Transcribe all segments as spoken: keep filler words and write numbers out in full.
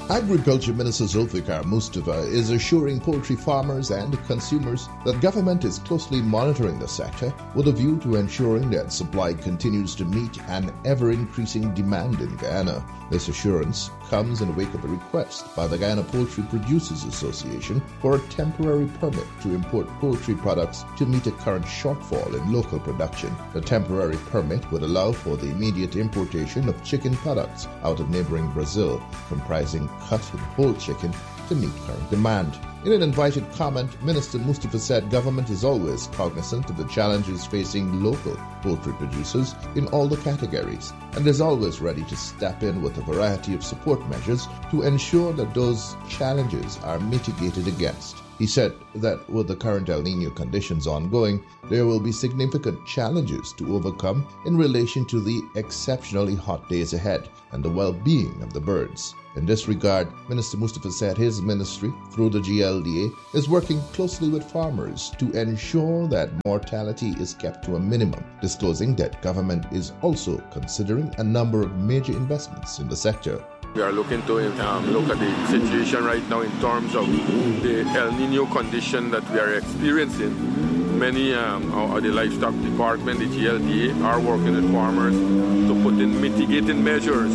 Agriculture Minister Zulfikar Mustafa is assuring poultry farmers and consumers that government is closely monitoring the sector with a view to ensuring that supply continues to meet an ever-increasing demand in Guyana. This assurance comes in the wake of a request by the Guyana Poultry Producers Association for a temporary permit to import poultry products to meet a current shortfall in local production. The temporary permit would allow for the immediate importation of chicken products out of neighboring Brazil, comprising cut and whole chicken to meet current demand. In an invited comment, Minister Mustafa said government is always cognizant of the challenges facing local poultry producers in all the categories and is always ready to step in with a variety of support measures to ensure that those challenges are mitigated against. He said that with the current El Niño conditions ongoing, there will be significant challenges to overcome in relation to the exceptionally hot days ahead and the well-being of the birds. In this regard, Minister Mustafa said his ministry, through the G L D A, is working closely with farmers to ensure that mortality is kept to a minimum, disclosing that government is also considering a number of major investments in the sector. We are looking to um, look at the situation right now in terms of the El Niño condition that we are experiencing. Many um, of the livestock department, the G L D A, are working with farmers to put in mitigating measures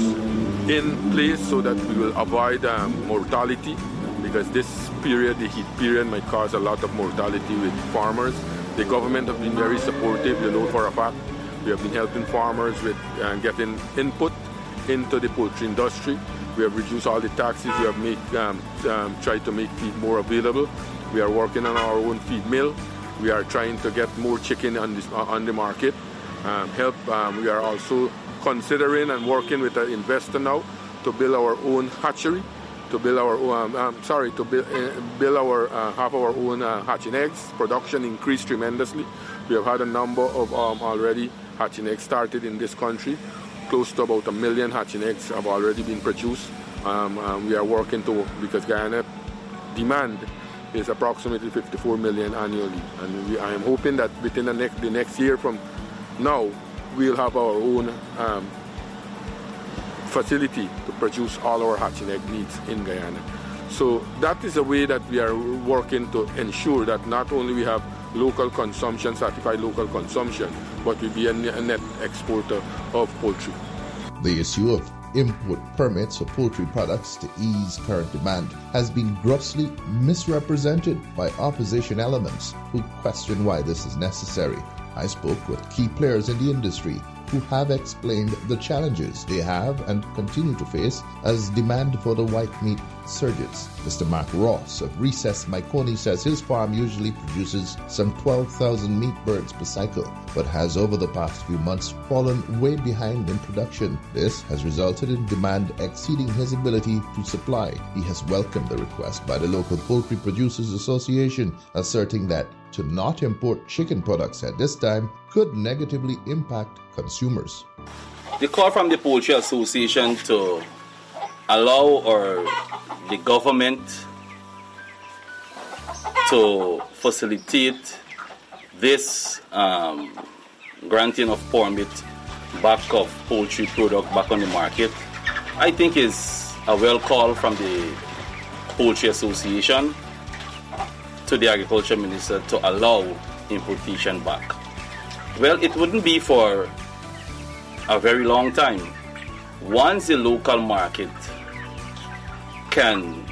in place so that we will avoid um, mortality, because this period, the heat period, might cause a lot of mortality with farmers. The government have been very supportive. They know for a fact we have been helping farmers with uh, getting input into the poultry industry. We have reduced all the taxes. We have make, um, um, tried to make feed more available. We are working on our own feed mill. We are trying to get more chicken on, this, uh, on the market. Um, help. Um, we are also considering and working with an investor now to build our own hatchery, to build our own, um, um, sorry, to build, uh, build our, uh, have our own uh, hatching eggs. Production increased tremendously. We have had a number of um, already hatching eggs started in this country. Close to about a million hatching eggs have already been produced. Um, um, we are working to, because Guyana demand is approximately fifty-four million annually. And we, I am hoping that within the next, the next year from now, we'll have our own um, facility to produce all our hatching egg needs in Guyana. So that is a way that we are working to ensure that not only we have local consumption, certified local consumption, but we be a net exporter of poultry. The issue of import permits for poultry products to ease current demand has been grossly misrepresented by opposition elements who question why this is necessary. I spoke with key players in the industry who have explained the challenges they have and continue to face as demand for the white meat surges. Mister Mark Ross of Recess Maikoni says his farm usually produces some twelve thousand meat birds per cycle, but has over the past few months fallen way behind in production. This has resulted in demand exceeding his ability to supply. He has welcomed the request by the local Poultry Producers Association, asserting that to not import chicken products at this time could negatively impact consumers. The call from the Poultry Association to allow or the government to facilitate this um, granting of permit back of poultry product back on the market, I think is a well call from the Poultry Association to the Agriculture Minister to allow importation back. Well, it wouldn't be for a very long time. Once the local market can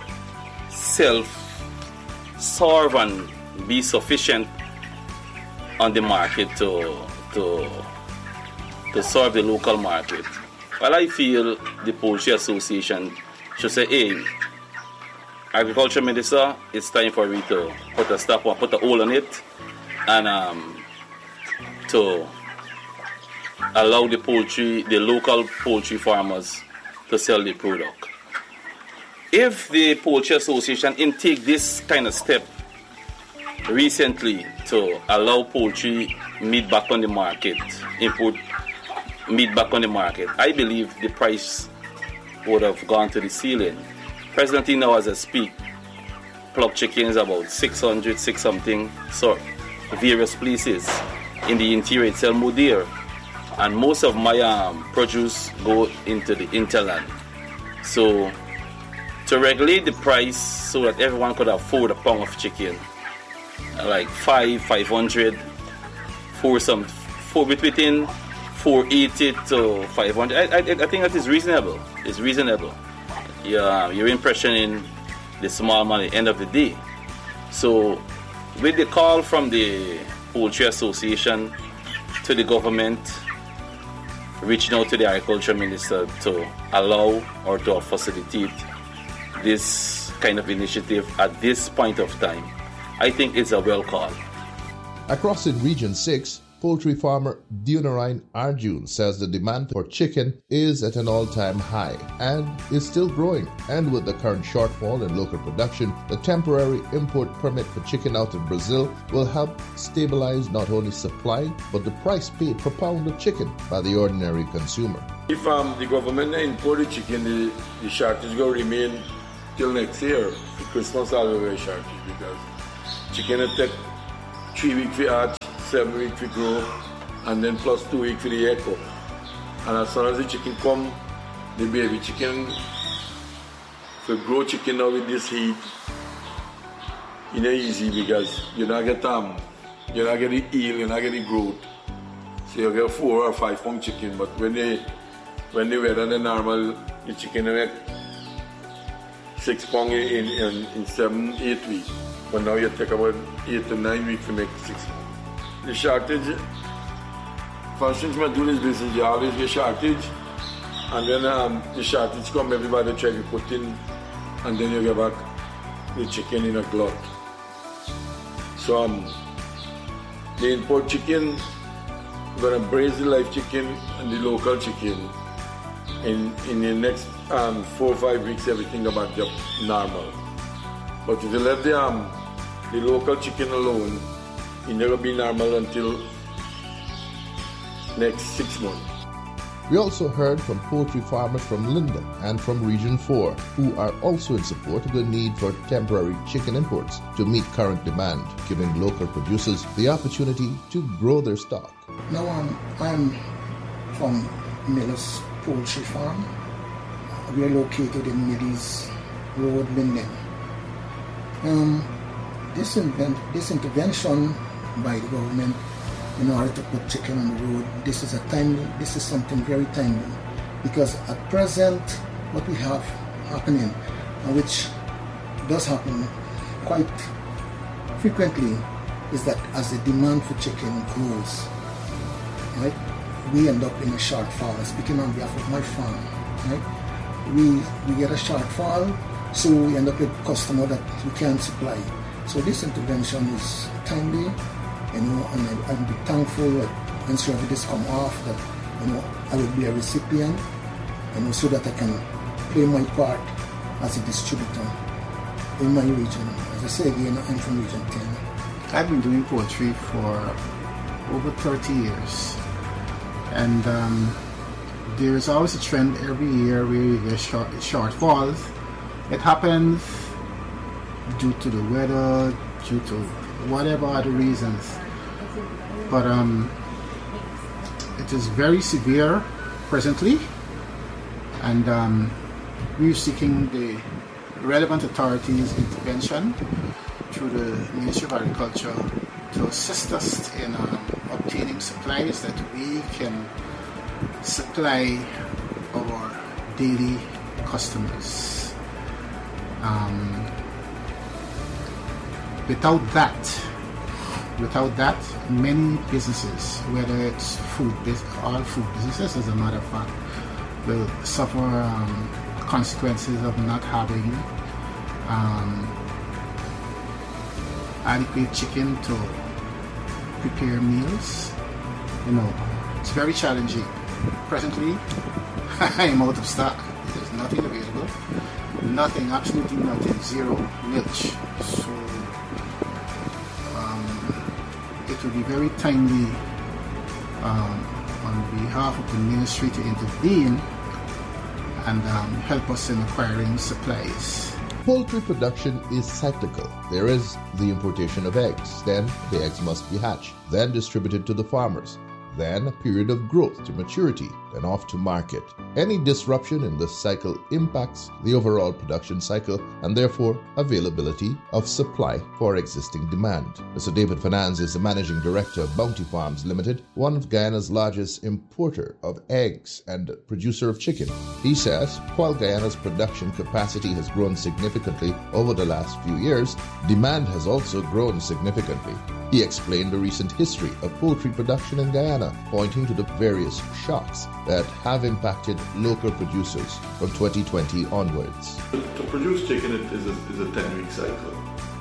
self-serve and be sufficient on the market to, to, to serve the local market, well, I feel the Poultry Association should say, hey, Agriculture Minister, it's time for me to put a stop or put a hole on it and um, to allow the poultry, the local poultry farmers to sell the product. If the Poultry Association intake this kind of step recently to allow poultry meat back on the market, import meat back on the market, I believe the price would have gone to the ceiling. Presently now as I speak, plug chickens about six hundred, six something, so various places. In the interior it's sell more dear. And most of my um, produce go into the interland. So to regulate the price so that everyone could afford a pound of chicken, like five, five hundred, for some, for between four eighty to five hundred. I, I, I think that is reasonable. It's reasonable. Yeah, you're impressioning the small man at the end of the day. So, with the call from the Poultry Association to the government, reaching out to the Agriculture Minister to allow or to facilitate this kind of initiative at this point of time, I think it's a well call. Across in Region six, poultry farmer Dionarine Arjun says the demand for chicken is at an all-time high and is still growing. And with the current shortfall in local production, the temporary import permit for chicken out of Brazil will help stabilize not only supply, but the price paid per pound of chicken by the ordinary consumer. If um, the government import the chicken, the, the shortage will remain till next year. The Christmas will be a shortage because chicken will take three weeks for hatch, seven weeks to grow, and then plus two weeks for the egg come. And as soon as the chicken come, the baby chicken, for grow chicken now with this heat, it's not easy because you not get um, you not get the yield, you not get the growth. So you get four or five pound chicken, but when they when they weather the normal, the chicken make six pound in, in, in seven, eight weeks. But now you take about eight to nine weeks to make six pounds. The shortage, for since I do this business, you always get shortage, and then um, the shortage come, everybody try to put in, and then you get back the chicken in a glut. So um, the import chicken, we're gonna braise the live chicken and the local chicken. In in the next um, four or five weeks, everything will back up normal. But if you let the um, the local chicken alone, it never be normal until next six months. We also heard from poultry farmers from Linden and from Region four, who are also in support of the need for temporary chicken imports to meet current demand, giving local producers the opportunity to grow their stock. Now um, I'm from Miller's Poultry Farm. We are located in Middies Road, Linden. Um, this, invent, this intervention by the government in order to put chicken on the road, this is a timely, this is something very timely, because at present what we have happening, and which does happen quite frequently, is that as the demand for chicken grows, right, we end up in a shortfall. Speaking on behalf of my farm, right, we we get a shortfall, so we end up with a customer that we can't supply. So this intervention is timely. You know, and I, I'll be thankful that when this come off, that, you know, I will be a recipient, you know, so that I can play my part as a distributor in my region. As I say again, I'm from Region ten. I've been doing poultry for over thirty years, and um, there is always a trend every year where you get short, shortfalls. It happens due to the weather, due to whatever other reasons. But um, it is very severe presently, and um, we're seeking the relevant authorities' intervention through the Ministry of Agriculture to assist us in um, obtaining supplies that we can supply our daily customers. Um, without that, Without that, many businesses, whether it's food, all food businesses as a matter of fact, will suffer um, consequences of not having um, adequate chicken to prepare meals. You know, it's very challenging. Presently, I am out of stock. There's nothing available. Nothing, absolutely nothing, zero, nilch. So it will be very timely um, on behalf of the ministry to intervene and um, help us in acquiring supplies. Poultry production is cyclical. There is the importation of eggs, then the eggs must be hatched, then distributed to the farmers, then a period of growth to maturity, and off to market. Any disruption in this cycle impacts the overall production cycle and therefore availability of supply for existing demand. Mister David Fernandes is the Managing Director of Bounty Farms Limited, one of Guyana's largest importer of eggs and producer of chicken. He says while Guyana's production capacity has grown significantly over the last few years, demand has also grown significantly. He explained the recent history of poultry production in Guyana, pointing to the various shocks that have impacted local producers from twenty twenty onwards. To produce chicken is a, is a ten-week cycle.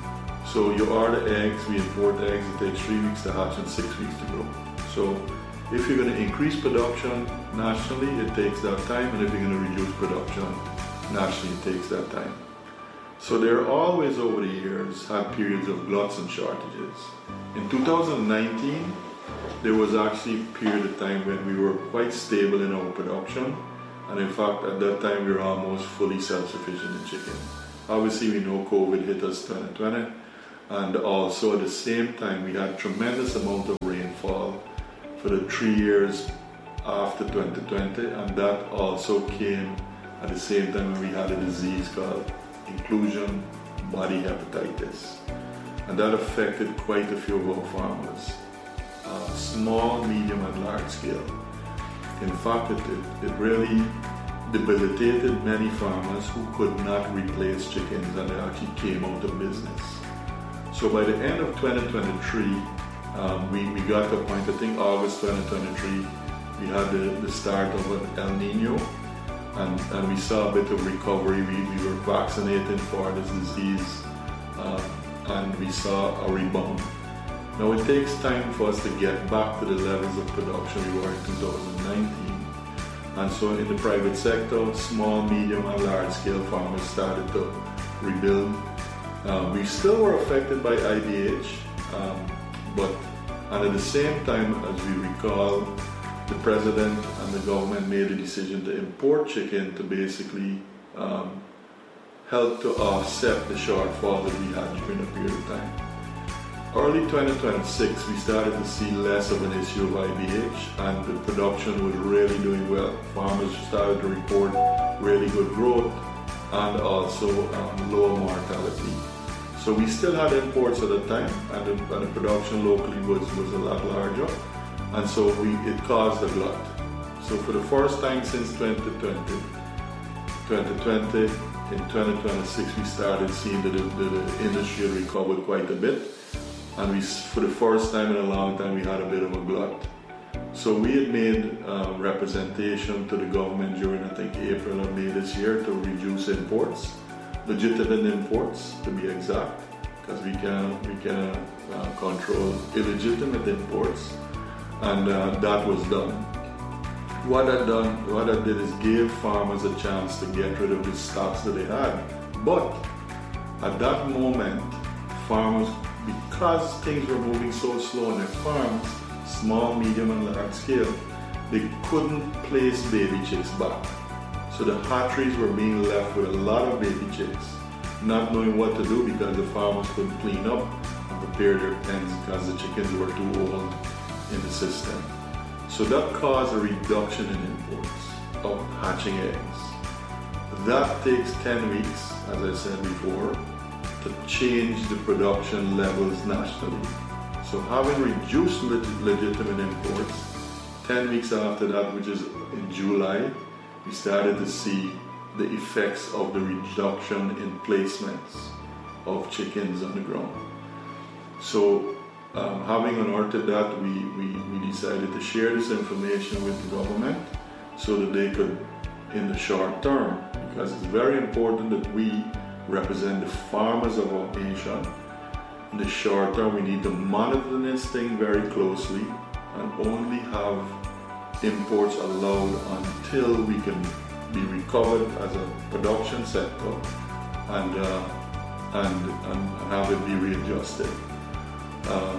So you order eggs, we import eggs, it takes three weeks to hatch and six weeks to grow. So if you're going to increase production nationally, it takes that time, and if you're going to reduce production nationally, it takes that time. So there always over the years had periods of gluts and shortages. In two thousand nineteen, there was actually a period of time when we were quite stable in our production, and in fact at that time we were almost fully self-sufficient in chicken. Obviously we know COVID hit us twenty twenty, and also at the same time we had tremendous amount of rainfall for the three years after twenty twenty, and that also came at the same time when we had a disease called inclusion body hepatitis, and that affected quite a few of our farmers, uh, small, medium and large scale. In fact, it, it, it really debilitated many farmers who could not replace chickens, and they actually came out of business. So by the end of twenty twenty-three, um, we, we got to a point, I think August twenty twenty-three, we had the, the start of an El Nino, and, and we saw a bit of recovery. We, we were vaccinated for this disease, uh, and we saw a rebound. Now it takes time for us to get back to the levels of production we were in two thousand nineteen. And so in the private sector, small, medium and large scale farmers started to rebuild. Uh, we still were affected by I D H, um, but and at the same time, as we recall, the president and the government made a decision to import chicken to basically um, help to offset the shortfall that we had during a period of time. Early twenty twenty-six, we started to see less of an issue of I D H, and the production was really doing well. Farmers started to report really good growth and also um, lower mortality. So we still had imports at the time, and the, and the production locally was, was a lot larger, and so we, it caused a glut. So for the first time since twenty twenty, twenty twenty, in twenty twenty-six we started seeing that the, the, the industry had recovered quite a bit, and we, for the first time in a long time, we had a bit of a glut. So we had made uh, representation to the government during, I think, April or May this year to reduce imports, legitimate imports to be exact, because we can we can uh, control illegitimate imports, and uh, that was done. What that done, what that did is gave farmers a chance to get rid of the stocks that they had. But at that moment, farmers, because things were moving so slow on their farms, small, medium and large scale, they couldn't place baby chicks back. So the hatcheries were being left with a lot of baby chicks, not knowing what to do because the farmers couldn't clean up and prepare their pens because the chickens were too old in the system. So that caused a reduction in imports of hatching eggs. That takes ten weeks, as I said before, to change the production levels nationally. So having reduced leg- legitimate imports, ten weeks after that, which is in July, we started to see the effects of the reduction in placements of chickens on the ground. So um, having unearthed that, we, we, we decided to share this information with the government so that they could, in the short term, because it's very important that we represent the farmers of our nation. In the short term, we need to monitor this thing very closely and only have imports allowed until we can be recovered as a production sector and uh, and, and have it be readjusted. Uh,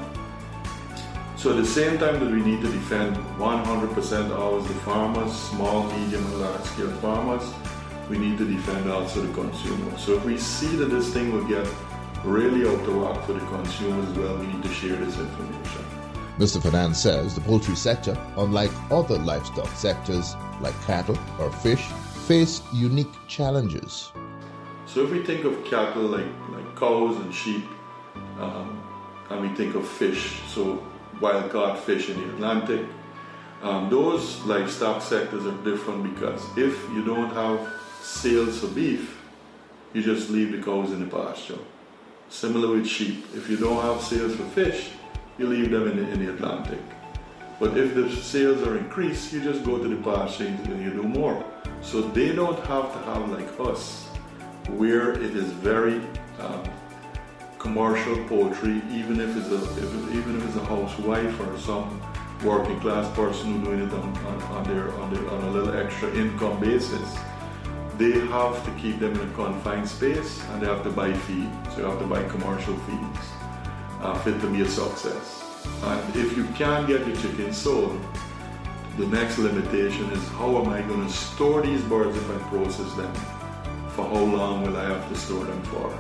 so at the same time that we need to defend one hundred percent always the farmers, small, medium and large scale farmers, we need to defend also the consumer. So if we see that this thing will get really out of whack for the consumers as well, we need to share this information. Mister Fernandes says the poultry sector, unlike other livestock sectors, like cattle or fish, face unique challenges. So if we think of cattle like, like cows and sheep, um, and we think of fish, so wild-caught fish in the Atlantic, um, those livestock sectors are different because if you don't have sales for beef, you just leave the cows in the pasture. Similar with sheep, if you don't have sales for fish, you leave them in the, in the Atlantic. But if the sales are increased, you just go to the pasture and you do more. So they don't have to have like us, where it is very um, commercial poultry, even if it's a if, even if it's a housewife or some working class person who's doing it on, on, on their on, their, on a little extra income basis. They have to keep them in a confined space and they have to buy feed. So you have to buy commercial feeds uh, for it to be a success. And if you can't get your chicken sold, the next limitation is how am I going to store these birds if I process them? For how long will I have to store them for?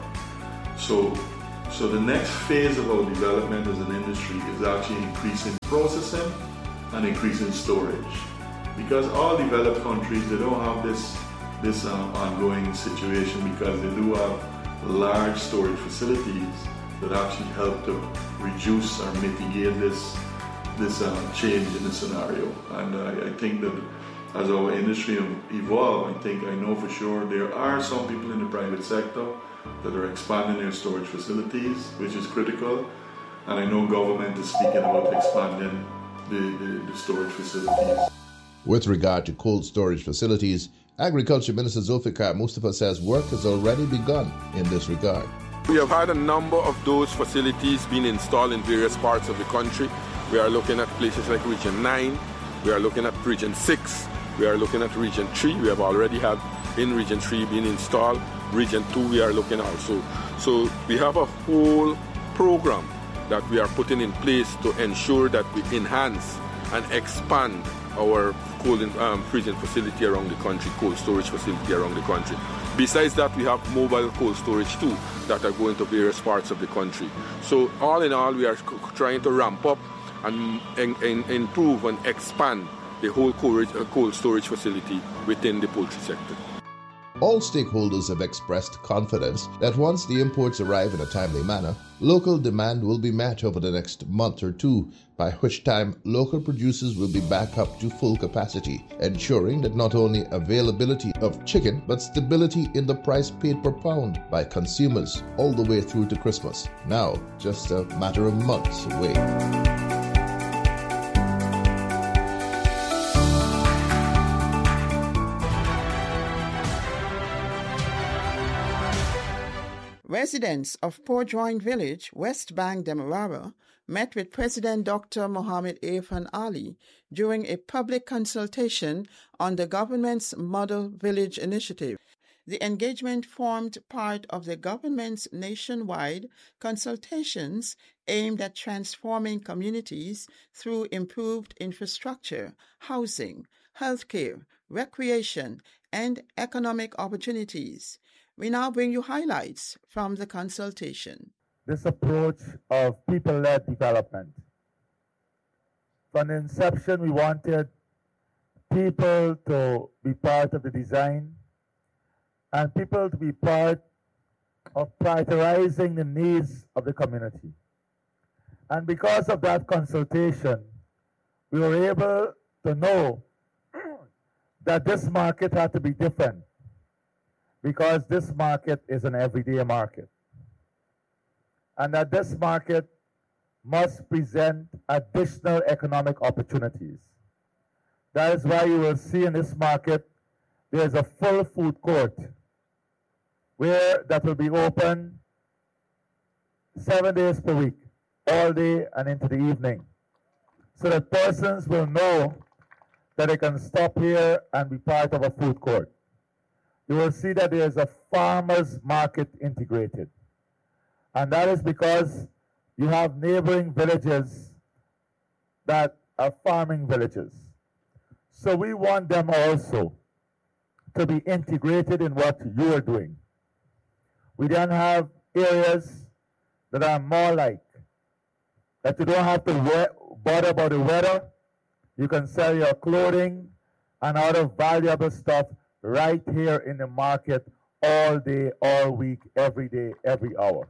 So, so the next phase of our development as an industry is actually increasing processing and increasing storage. Because all developed countries, they don't have this this um, ongoing situation because they do have large storage facilities that actually help to reduce or mitigate this this um, change in the scenario. And uh, I think that as our industry evolve, I think I know for sure there are some people in the private sector that are expanding their storage facilities, which is critical. And I know government is speaking about expanding the, the, the storage facilities. With regard to cold storage facilities, Agriculture Minister Zulfikar Mustafa says work has already begun in this regard. We have had a number of those facilities being installed in various parts of the country. We are looking at places like Region nine, we are looking at Region six, we are looking at Region three. We have already had in Region three being installed. Region two we are looking also. So we have a whole program that we are putting in place to ensure that we enhance and expand our cold um, freezing facility around the country, cold storage facility around the country. Besides that, we have mobile cold storage too that are going to various parts of the country. So all in all, we are trying to ramp up and, and, and improve and expand the whole cold, uh, cold storage facility within the poultry sector. All stakeholders have expressed confidence that once the imports arrive in a timely manner, local demand will be met over the next month or two, by which time local producers will be back up to full capacity, ensuring that not only availability of chicken, but stability in the price paid per pound by consumers all the way through to Christmas. Now, just a matter of months away. Residents of Port Joint Village, West Bank, Demerara, met with President Doctor Mohammed Irfan Ali during a public consultation on the government's Model Village initiative. The engagement formed part of the government's nationwide consultations aimed at transforming communities through improved infrastructure, housing, healthcare, recreation, and economic opportunities. We now bring you highlights from the consultation. This approach of people-led development. From the inception, we wanted people to be part of the design and people to be part of prioritizing the needs of the community. And because of that consultation, we were able to know that this market had to be different, because this market is an everyday market. And that this market must present additional economic opportunities. That is why you will see in this market, there is a full food court where that will be open seven days per week, all day and into the evening, so that persons will know that they can stop here and be part of a food court. You will see that there is a farmers market integrated. And that is because you have neighboring villages that are farming villages. So we want them also to be integrated in what you are doing. We then have areas that are more like, that you don't have to bother about the weather. You can sell your clothing and other valuable stuff right here in the market all day, all week, every day, every hour.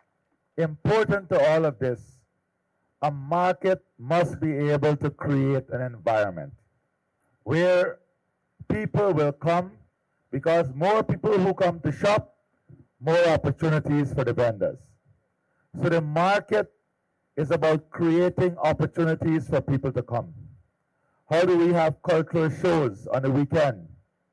Important to all of this, a market must be able to create an environment where people will come, because more people who come to shop, more opportunities for the vendors. So the market is about creating opportunities for people to come. How do we have cultural shows on the weekend?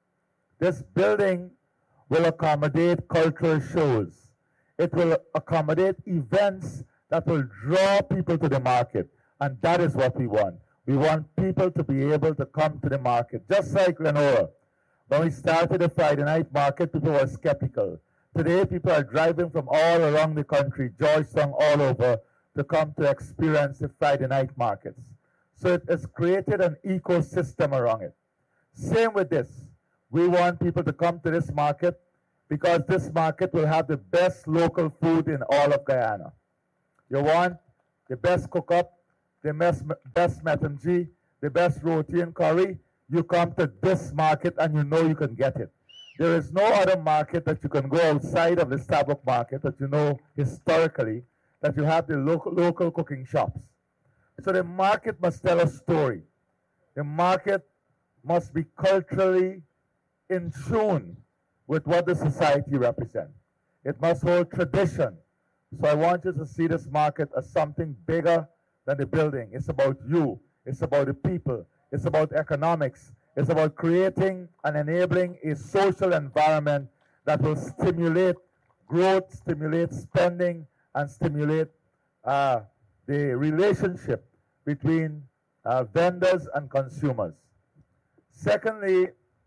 This building will accommodate cultural shows. It will accommodate events that will draw people to the market, and that is what we want. We want people to be able to come to the market, just like Glenora. When we started the Friday night market, people were skeptical. Today, people are driving from all around the country, Georgetown, all over, to come to experience the Friday night markets. So it has created an ecosystem around it. Same with this. We want people to come to this market because this market will have the best local food in all of Guyana. You want the best cook-up, the best, best metamji, the best roti and curry, you come to this market and you know you can get it. There is no other market that you can go outside of the Starbucks market that you know historically that you have the local, local cooking shops. So the market must tell a story. The market must be culturally in tune with what the society represents. It must hold tradition. So I want you to see this market as something bigger than the building. It's about you. It's about the people. It's about economics. It's about creating and enabling a social environment that will stimulate growth, stimulate spending, and stimulate uh, the relationship between uh, vendors and consumers. Secondly,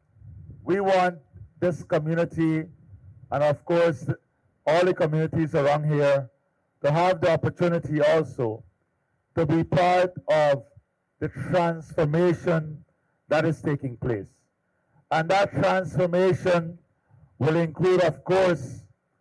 we want this community, and of course, all the communities around here, to have the opportunity also to be part of the transformation that is taking place. And that transformation will include, of course,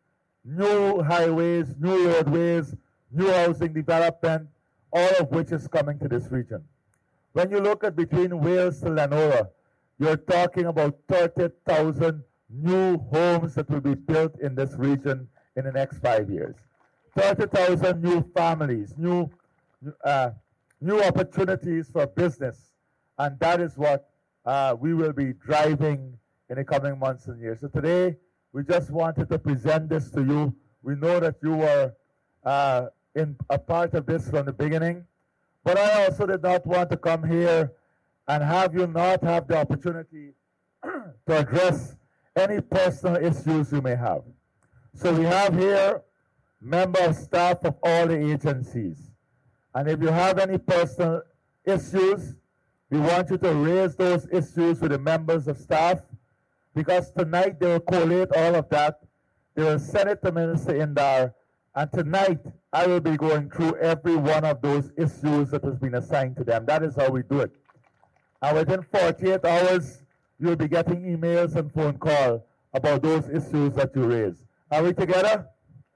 new highways, new roadways, new housing development, all of which is coming to this region. When you look at between Wales to Lenora, you're talking about thirty thousand new homes that will be built in this region in the next five years. thirty thousand new families, new, uh, new opportunities for business. And that is what uh, we will be driving in the coming months and years. So today, we just wanted to present this to you. We know that you were uh, in a part of this from the beginning. But I also did not want to come here and have you not have the opportunity to address any personal issues you may have. So we have here members of staff of all the agencies. And if you have any personal issues, we want you to raise those issues with the members of staff, because tonight they will collate all of that. They will send it to Minister Indar, and tonight I will be going through every one of those issues that has been assigned to them. That is how we do it. And within forty-eight hours, you'll be getting emails and phone calls about those issues that you raise. Are we together?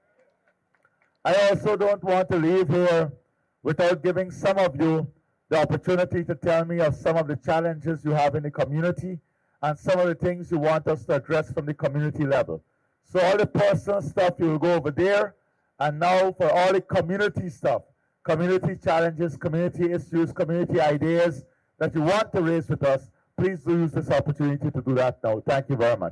I also don't want to leave here without giving some of you the opportunity to tell me of some of the challenges you have in the community and some of the things you want us to address from the community level. So all the personal stuff, you will go over there. And now for all the community stuff, community challenges, community issues, community ideas that you want to raise with us, please do use this opportunity to do that now. Thank you very much.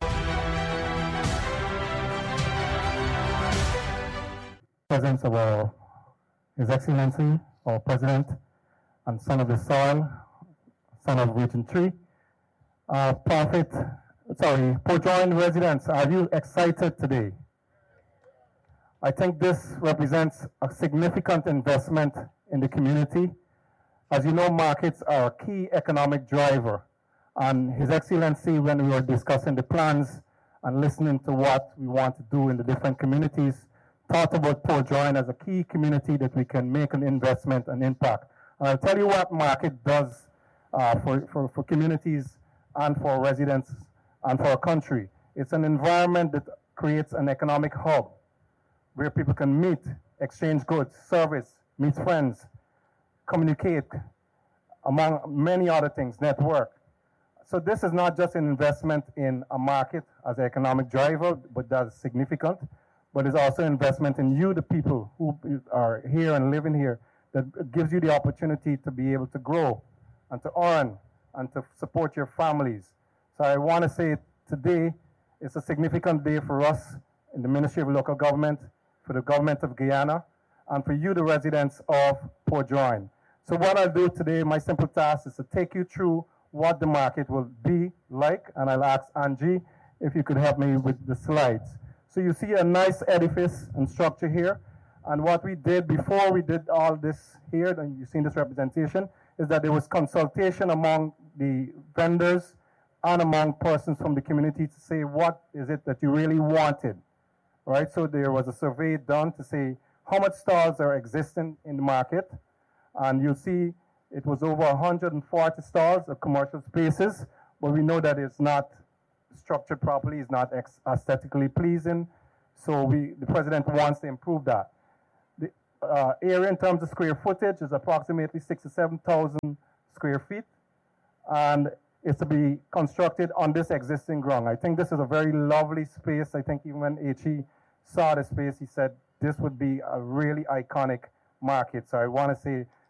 Presence of our, His Excellency, our President, and son of the soil, son of Region three. Uh, Prophet, sorry, Port Joint residents, are you excited today? I think this represents a significant investment in the community. As you know, markets are a key economic driver. And His Excellency, when we were discussing the plans and listening to what we want to do in the different communities, thought about Port Joint as a key community that we can make an investment and impact. And I'll tell you what market does uh, for, for, for communities and for residents and for our country. It's an environment that creates an economic hub where people can meet, exchange goods, service, meet friends, communicate, among many other things, network. so this is not just an investment in a market as an economic driver, but that's significant, but it's also investment in you, the people who are here and living here, that gives you the opportunity to be able to grow and to earn and to support your families. So I want to say today is a significant day for us in the Ministry of Local Government, for the government of Guyana, and for you, the residents of Port Drouin. So what I'll do today, my simple task is to take you through what the market will be like, and I'll ask Angie if you could help me with the slides. So you see a nice edifice and structure here, and what we did before we did all this here, and you've seen this representation, is that there was consultation among the vendors and among persons from the community to say what is it that you really wanted, right? So there was a survey done to say how much stalls are existing in the market, and you'll see it was over one hundred forty stalls of commercial spaces, but we know that it's not structured properly, it's not aesthetically pleasing, so we, the president wants to improve that. The uh, area in terms of square footage is approximately sixty-seven thousand square feet, and it's to be constructed on this existing ground. I think this is a very lovely space. I think even when H E saw the space, he said this would be a really iconic market. So I want to say